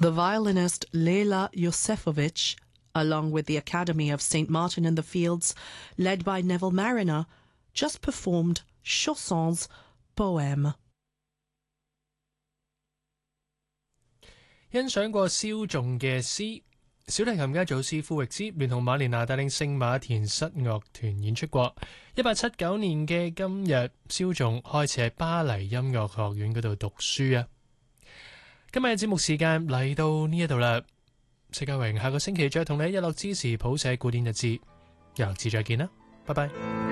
The violinist Leila Yosefovich, along with the Academy of St. Martin in the Fields, led by Neville Marriner, just performed Chausson's Poème。 欣賞過蕭仲嘅詩，小提琴家祖斯傅域茲聯同馬連娜帶領聖馬田室樂團演出過。1879年嘅今日，蕭仲開始喺巴黎音樂學院嗰度讀書啊。今日嘅節目時間嚟到呢一度啦，謝家榮下個星期再同你一樂之時譜寫古典日誌，由樂之再見啦，拜拜。